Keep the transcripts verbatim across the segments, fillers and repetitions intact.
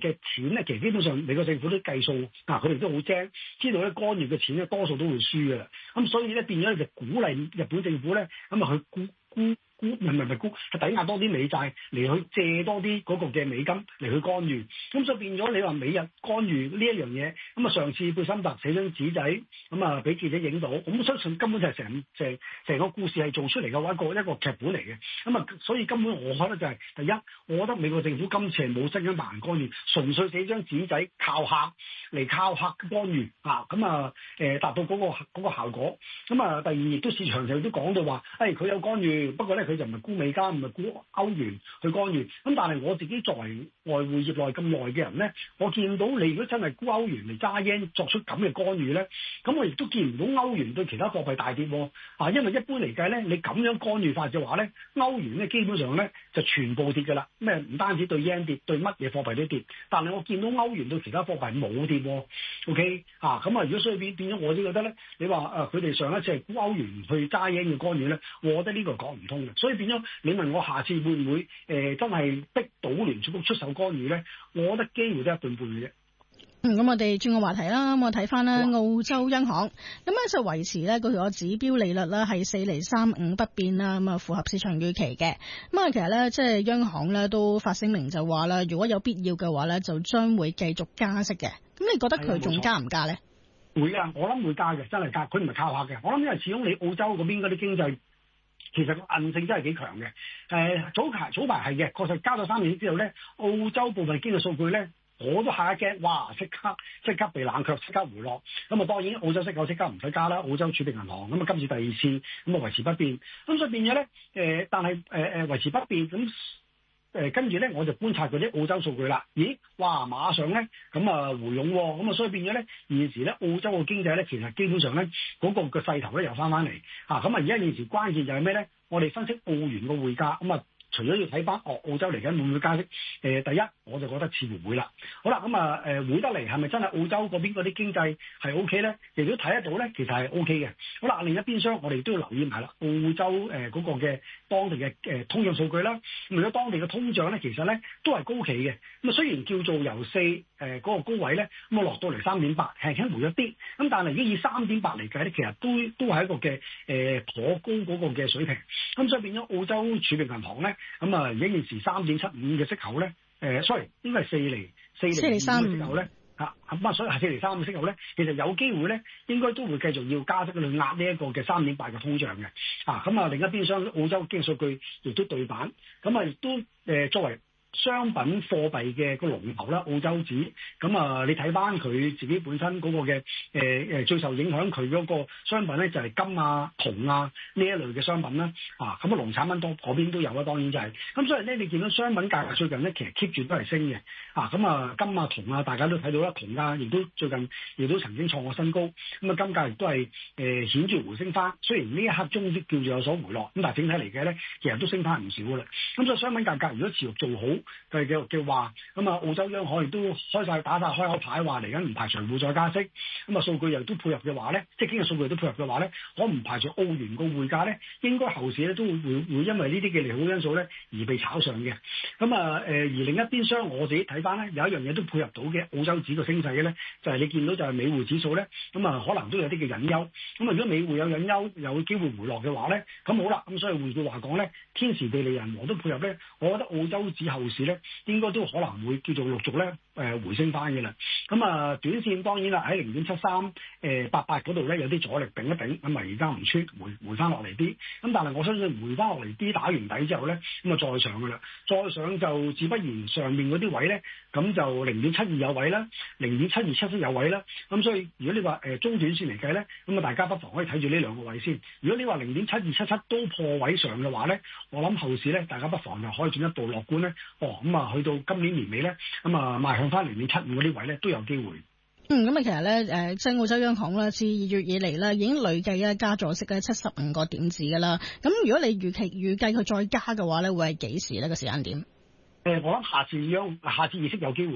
嘅錢咧，其實基本上美國政府都計數，嗱佢哋都好精，知道咧干預嘅錢咧多數都會輸㗎啦。咁所以咧變咗就鼓勵日本政府咧咁啊去沽沽沽，唔係唔係沽，係抵押多啲美債嚟去借多啲嗰個嘅美金嚟去干預。咁所以變咗你話美日干預呢一樣嘢，咁啊上次貝森特寫張紙仔，咁啊俾記者影到，咁相信根本就係成成成個故事係做出嚟嘅話一個一個劇本嚟嘅。咁啊所以根本我覺得就係、是、第一，我覺得美國政府今次係冇真金白銀干預，純粹寫張紙仔靠客嚟靠客干預啊，咁啊誒達到嗰、那個嗰、那個效果。咁啊第二亦都市場上都講到話，誒、哎、佢有干預，不過咧佢就唔係沽美金，唔係沽歐元去干預。咁但係我自己作為外匯業內咁耐嘅人咧，我見到你如果真係沽歐元嚟揸 yen 作出咁嘅干預咧，咁我亦都見唔到歐元對其他貨幣大跌喎。啊，因為一般嚟計咧，你咁樣干預法嘅話咧，歐元咧基本上咧就全部跌㗎啦。咩唔單止對 yen 跌，對乜嘢貨幣都跌。但係我見到歐元對其他貨幣冇跌喎。OK 啊，咁啊如果所以變變咗，我都覺得咧，你話誒佢哋上一次係沽歐元去揸 yen 嘅干預咧，我覺得呢個講唔通嘅。所以變咗你問我下次會唔會誒、呃、真係逼到聯儲局出手干預咧？我覺得機會都一半半嘅啫。 嗯，咁我哋轉個話題啦。咁我睇翻咧澳洲央行咁咧就維持咧嗰條指標利率啦係四厘三五不變啦，咁啊符合市場預期嘅。咁啊其實咧即係央行咧都發聲明就話啦，如果有必要嘅話咧就將會繼續加息嘅。咁你覺得佢仲加唔加咧？ 會啊，我諗會加嘅，真係加。佢唔係靠客嘅。我諗因為始終你澳洲嗰邊嗰啲經濟其實個韌性真係幾強嘅。誒、呃、早排早排係嘅，確實加咗三年之後咧，澳洲部分經濟數據咧。我都嚇一驚，哇！即刻即刻被冷卻，即刻回落。咁啊，當然澳洲息口即刻唔使加啦。澳洲儲備銀行咁啊，今次第二次咁啊維持不變。咁所以變咗咧，誒，但係誒誒維持不變咁誒，跟住咧我就觀察嗰啲澳洲數據啦。咦，哇！馬上咧咁啊回勇喎。咁啊，所以變咗咧現時咧澳洲嘅經濟咧，其實基本上咧嗰個個勢頭咧又翻翻嚟啊。咁啊，而家現時關鍵就係咩咧？我哋分析澳元個匯價咁啊。除咗要睇翻哦，澳洲嚟緊會唔會加息？誒、呃，第一我就覺得似乎會啦。好啦，咁啊誒會得嚟係咪真係澳洲嗰邊嗰啲經濟係 O K 咧？亦都睇得到咧，其實係 O K 嘅。好啦，另一邊廂我哋都要留意埋啦，澳洲誒嗰、呃那個嘅當地嘅誒、呃、通脹數據啦。咁如果當地嘅通脹咧，其實咧都係高企嘅。咁啊雖然叫做由四誒嗰個高位咧，咁啊落到嚟三點八，輕輕回咗啲。咁但係如果以三點八嚟計咧，其實都都係一個嘅誒頗高嗰個嘅水平。咁所以變咗澳洲儲備銀行咧。咁啊，而家現時三點七五嘅息口咧，誒、呃、sorry，應該係四厘四厘三嘅息口咧，嚇咁啊，所以係四厘三嘅息口咧，其實有機會咧，應該都會繼續要加息去壓呢一個嘅三點八嘅通脹嘅，啊，咁啊另一邊廂澳洲經濟數據亦都對版，咁啊亦都誒、呃、作為商品貨幣嘅個龍頭啦，澳洲紙，咁啊你睇翻佢自己本身嗰個嘅誒誒最受影響佢嗰個商品咧就係、是、金啊銅啊呢一類嘅商品啦，啊咁啊農產品多嗰邊都有啦，當然就係、是，咁所以咧你見到商品價格最近咧其實 keep 住都係升嘅，啊咁啊金啊銅啊大家都睇到啦，銅價亦都最近亦都曾經創過新高，咁啊金價亦都係誒顯著回升翻，雖然呢一刻終於叫做有所回落，咁但係整體嚟嘅咧其實都升翻唔少噶啦，咁所以商品價格如果持續做好。嘅嘅嘅話，咁啊澳洲央行亦都開晒打晒開口牌，話嚟緊唔排除會再加息。咁啊數據又都配合嘅話咧，即係經濟數據都配合嘅話咧，我唔排除澳元個匯價咧，應該後市咧都會會會因為呢啲嘅利好因素咧而被炒上嘅。咁啊誒而另一邊廂我自己睇翻咧，有一樣嘢都配合到嘅澳洲指個升勢嘅咧，就係、是、你見到就係美匯指數咧，咁啊可能都有啲嘅隱憂。咁啊如果美匯有隱憂，有機會回落嘅話咧，咁好啦。咁所以換句話講咧，天時地利人和都配合咧，我覺得澳洲指後市咧。應該都可能會叫做陸續咧誒回升翻嘅啦。咁啊短線當然啦喺零點七三誒八八嗰度咧有啲阻力頂一頂，咁啊而家唔穿回回翻落嚟啲。咁但係我相信回翻落嚟啲打完底之後咧，咁啊再上嘅啦，再上就自不然上面嗰啲位咧，咁就零點七二有位啦，零點七二七都有位啦。咁所以如果你話誒中短線嚟計咧，咁啊大家不妨可以睇住呢兩個位先。如果你話零點七二七七都破位上嘅話咧，我諗後市咧大家不妨就可以進一步樂觀咧。哦，咁啊去到今年年尾咧，咁啊邁向翻零點七五嗰啲位咧都有機會。 嗯，咁啊其實咧誒，即係澳洲央行咧自二月以嚟咧已經累計咧加咗息咧七十五個點子㗎啦。咁如果你預期預計佢再加嘅話咧，會係幾時呢個時間點？ 誒、呃，我諗下次央下次議息有機會嘅。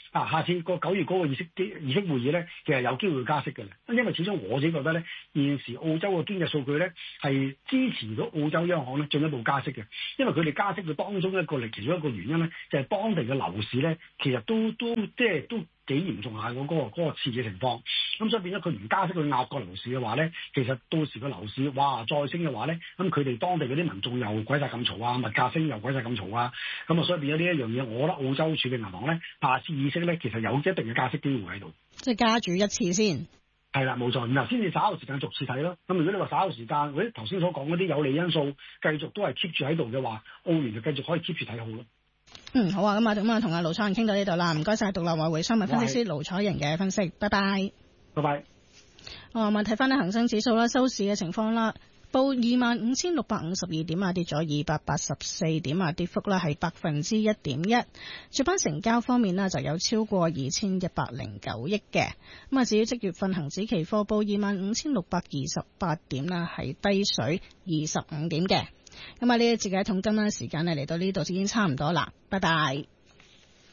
啊，下次個九月嗰個議息議息會議咧，其實有機會加息嘅啦。因為始終我自己覺得咧，現時澳洲嘅經濟數據咧係支持到澳洲央行咧進一步加息嘅。因為佢哋加息嘅當中一個力，其中一個原因咧，就係、是、當地嘅樓市咧，其實都都即係都幾嚴重下嗰、那個嗰、那個刺激情況。咁所以變咗佢唔加息去壓個樓市嘅話咧，其實到時個樓市哇再升嘅話咧，咁佢哋當地嗰啲民眾又鬼晒咁嘈啊，物價升又鬼晒咁嘈啊，咁啊所以變咗呢一樣嘢，我覺得澳洲儲備銀行咧下次議息咧，其實有一定嘅加息機會喺度， 即係加住一次先。係啦，冇錯，然後先至稍後時間逐次睇咯。咁如果你話稍後時間，或者頭先所講嗰啲有利因素繼續都係 keep 住喺度嘅話，澳元就繼續可以 keep 住睇好咯。 嗯，好啊，咁啊，咁啊，同阿盧楚仁傾到呢度啦，唔該晒獨立外匯商品分析師盧楚仁嘅分析，拜拜， 拜拜。 哦，咁睇翻咧恒生指數啦，收市嘅情況啦，報二萬五千六百五十二點啊，跌咗二百八十四點啊，跌幅咧係百分之一點一。主板成交方面呢，就有超過二千一百零九億嘅。咁啊，至於即月份恒指期貨報二萬五千六百二十八點啦，係低水二十五點嘅。咁啊，呢一節嘅統計呢時間呢嚟到呢度已經差唔多啦，拜拜。